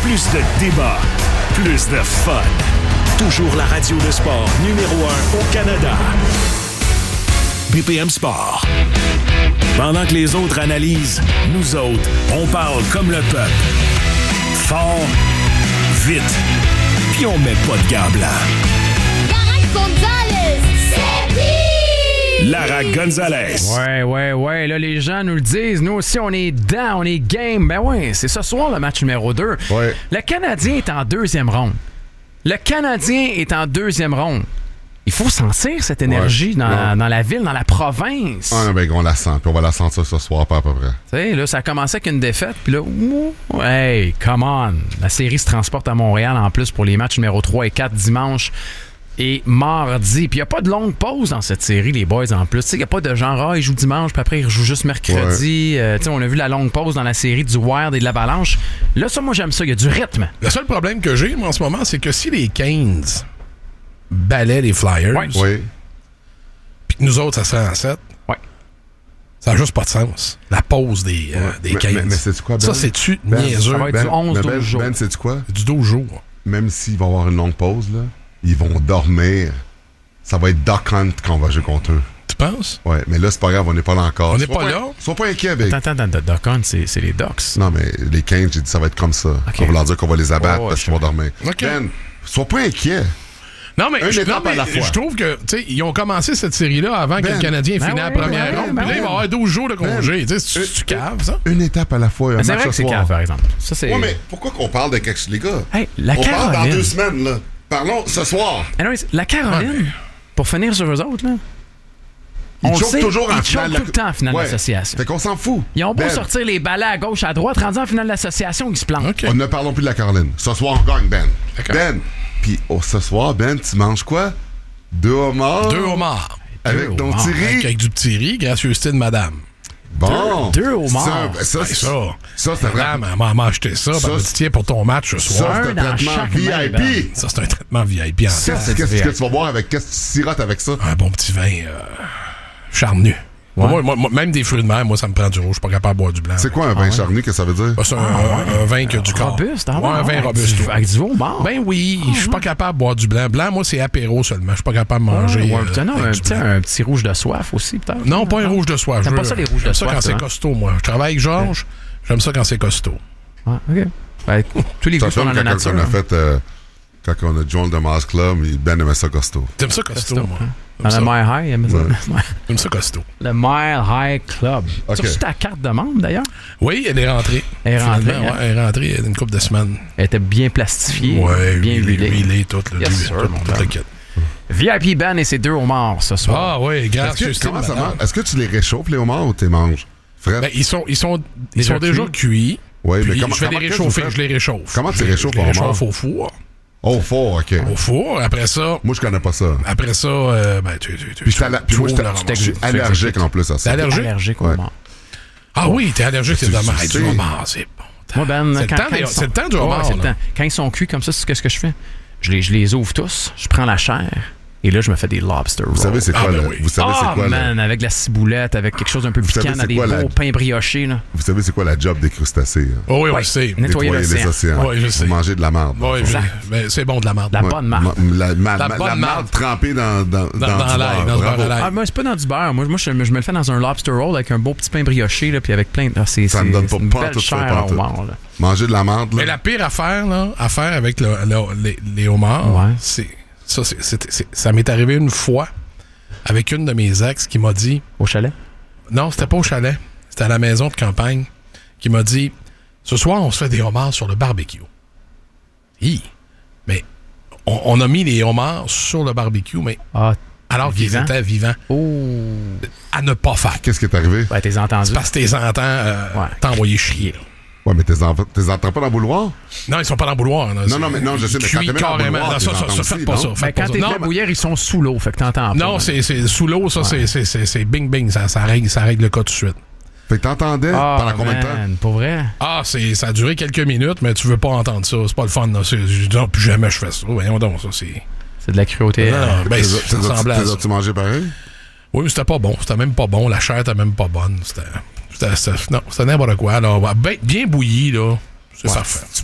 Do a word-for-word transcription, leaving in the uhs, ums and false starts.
Plus de débats, plus de fun. Toujours la radio de sport numéro un au Canada. B P M Sport. Pendant que les autres analysent, nous autres, on parle comme le peuple. Fort, vite, puis on met pas de gants blancs. Lara Gonzalez, c'est pire! Lara Gonzalez. Ouais, ouais, ouais. Là, les gens nous le disent. Nous aussi, on est dedans, on est game. Ben ouais, c'est ce soir le match numéro deux. Ouais. Le Canadien est en deuxième ronde. Le Canadien est en deuxième ronde. Il faut sentir cette énergie ouais. dans, dans la ville, dans la province. Ah, ben, on la sent, puis on va la sentir ce soir, pas à peu près. Tu sais, là, ça a commencé avec une défaite, puis là, ouh, hey, come on. La série se transporte à Montréal en plus pour les matchs numéro trois et quatre dimanche et mardi. Puis il n'y a pas de longue pause dans cette série, les boys, en plus. Tu sais, il n'y a pas de genre, ah, ils jouent dimanche, puis après, ils jouent juste mercredi. Ouais. Euh, tu sais, on a vu la longue pause dans la série du Wild et de l'Avalanche. Là, ça, moi, j'aime ça. Il y a du rythme. Le seul problème que j'ai, moi, en ce moment, c'est que si les Canes balaient les Flyers, Ouais. Oui. puis que nous autres, ça serait en sept, Ouais. ça n'a juste pas de sens. La pause des, euh, des mais, Canes. mais, mais c'est-tu quoi, Ben? Ça, c'est-tu Ben, niaiseux? ça va être Ben, du onze douze ben, jours. Ben, sais-tu quoi? Du douze jours. Même s'ils vont avoir une longue pause, là, ils vont dormir. Ça va être Duck Hunt quand on va jouer contre eux. Tu penses? Ouais, mais là, c'est pas grave, on n'est pas là encore. On n'est Sois pas là? Sois pas inquiet avec. Attends, attends, attends, Doc Hunt, c'est, c'est les Ducks. Non, mais les Canes, j'ai dit ça va être comme ça. Okay. On va leur dire qu'on va les abattre Oh, parce qu'ils vont dormir. OK. Ben, sois pas inquiet. Non, mais, Une je, étape non, mais à la fois. je trouve que, tu sais, ils ont commencé cette série-là avant Ben, que le Canadien ben finisse ouais, la première ben ronde. ouais, Puis là, ben il va y avoir douze jours de congé. Tu sais, Euh, tu caves, ça? Une étape à la fois. Un Mais c'est match vrai que ce c'est soir. calme, par exemple. Ça, c'est... Ouais, mais pourquoi qu'on parle de quelque chose, les gars? Hey, la on parle dans Caroline. deux semaines, là. Parlons ce soir. Anyways, la Caroline, Ouais, mais- pour finir sur eux autres, là, Ils on choquent sait, toujours en ils finale. choquent tout le temps en finale Ouais. d'association. Fait qu'on s'en fout. Ils ont beau Ben, sortir les balais à gauche, à droite, rendus en finale d'association, ils se plantent. OK. On ne parlons plus de la Caroline. Ce soir, on gagne, Ben. D'accord. Ben. Puis oh, ce soir, Ben, tu manges quoi? Deux homards. Deux homards. Avec Deux ton homards. petit riz. Avec, avec du petit riz, gracieuseté de madame. Bon. Deux- deux homards. Ça, ça, Ouais, c'est- ça. ça, c'est Madame, vraiment. elle m'a- m'a acheté ça. Ça, Elle m'a dit, tiens, pour ton match ce Ça, soir. c'est Un un dans traitement chaque main, V I Ben. P. Ça, c'est un traitement V I P en Qu'est-ce tête. c'est qu'est-ce du que V I P. tu vas boire avec? Qu'est-ce que tu sirotes avec ça? Un bon petit vin euh, charnu. Ouais. Moi, moi, moi, même des fruits de mer, moi, ça me prend du rouge. Je suis pas capable de boire du blanc. C'est quoi un vin charnu que ça veut dire? Ben, c'est un, un- un vin qui a du corps. Robuste, ah Ouais, un vin avec robuste. du- ouais. Avec du veau mort. Ben oui, je suis pas capable de boire du blanc. Blanc, moi, c'est apéro seulement. Je suis pas capable de manger. Ouais, ouais, euh, putain, non, avec un, du petit, blanc. un petit rouge de soif aussi, peut-être. Non, pas un rouge de soif. T'aimes Je pas veux- ça, les rouges de J'aime soif, ça quand toi, c'est hein? costaud, moi. Je travaille avec Georges. J'aime ça quand c'est costaud. Ah, OK. Ben, tous les Ça goûts sont fait dans la quand nature. on a hein. fait. euh, Quand on a joint le Mars Club, Ben aimait ça costaud. J'aime ça costaud, moi. Dans J'aime le ça. Mile High, il aimait ça. Ouais. Ouais. J'aime ça costaud. Le Mile High Club. OK. Tu as reçu ta carte de membre, d'ailleurs? Oui, elle est rentrée. Elle est rentrée, Finalement, hein? ouais, elle est rentrée il y a une couple de semaines. Elle était bien plastifiée, Ouais, bien huilée, huilée. huilée, tout le Yes, huile, sir, tout- mon tout chum. le kit. V I P Ben et ses deux homards ce soir. Ah oui, Est-ce grâce que, comment ça marche? Est-ce que tu les réchauffes, les homards, ou tu les manges? Fred? Ben, ils sont, ils sont, ils Déjà sont déjà cuits? cuits. Oui, mais Puis comment- je vais comment les que tu réchauffer, fais? je les réchauffe. Comment tu Je- réchauffes Je les en réchauffe mort? au four. Oh, fort, OK. Au four. Après ça, Moi, je connais pas ça. après ça, euh, ben, tu, tu, tu, Puis, je suis alla- puis moi, tu j'étais- ouvres le je suis ramasser. allergique en plus à T'es ça. allergique? Allergique aux Ouais. homards. Ah oui, t'es allergique, c'est Tu- dommage. tu Hey, sais. du homard, c'est bon. Moi, Ben, C'est le quand, temps quand des- ils c'est le temps du Ouais, homard, c'est le là. temps. Quand ils sont cuits comme ça, c'est qu'est-ce que je fais? Je les, je les ouvre tous, je prends la chair, et là, je me fais des lobster rolls. Vous savez, c'est quoi, Ah, ben le- oui. vous savez, c'est Ah, quoi, le- man, avec de la ciboulette, avec quelque chose d'un peu Vous savez, piquant, dans c'est des quoi, la- beaux pains briochés, là. vous savez, c'est quoi la job des crustacés? hein? Oh oui, on Ouais. le sait. Nettoyer Nettoyer les l'océan. océans. Ouais, je sais. Vous mangez de la marde. Oui, Ça. mais c'est bon de la merde. La Ouais, bonne marde. ma- La, ma- La ma- bonne la marde. marde trempée dans, dans, dans, dans du l'ail, beurre. dans du beurre Bravo. à l'ail. Ah, moi, c'est pas dans du beurre. Moi, moi je, me je me le fais dans un lobster roll avec un beau petit pain brioché, là, puis avec plein de. Ah, c'est, Ça c'est, me donne c'est pas- une pas belle tout ça, chair pas au tout. homard, là. Manger de la marde, là. Mais la pire affaire, là, à faire avec le, le- les, les homards, Ouais. c'est, ça, c'est, c'est- c'est- ça m'est arrivé une fois avec une de mes ex qui m'a dit, Au chalet? non, c'était pas au chalet, c'était à la maison de campagne, qui m'a dit, ce soir, on se fait des homards sur le barbecue. Hi. Mais on, on a mis les homards sur le barbecue, mais Ah, alors qu'ils vivant? étaient vivants, oh. à ne pas faire. Qu'est-ce qui est arrivé? Ouais, t'es entendu. Parce que tes entends euh, Ouais. t'envoyer chier. là. Ouais, mais t'es en- t'es entends pas dans le bouloir? Non, ils sont pas dans le bouloir. là. Non, non, mais non, je sais, mais quand Cuits t'es mis dans le carrément. bouloir, Non, t'es ça, ça, entends ça, faites aussi, pas non? ça. Ben, faites quand pas t'es ça. fait Non, mais- bouillir, ils sont sous l'eau, fait que t'entends pas. Non, c'est, c'est sous l'eau, ça, c'est, c'est, c'est, c'est bing bing, ça, ça, règle, ça règle le cas tout de suite. Fait que t'entendais Ah, pendant combien de temps? man, pour vrai? Ah, c'est, ça a duré quelques minutes, mais tu veux pas entendre ça. C'est pas le fun, là. C'est, je dis, non, plus jamais je fais ça. Voyons donc, ça, c'est. C'est de la cruauté. Non, euh, ben, T'es- c'est, t'es- ça ressemblait à t'es- ça. t'es-tu mangé pareil? Oui, mais c'était pas bon. C'était même pas bon. La chair était même pas bonne. C'était, c'était, c'était- non, c'était n'importe quoi. Alors, ben, bien bouilli, là. C'est Ouais. parfait.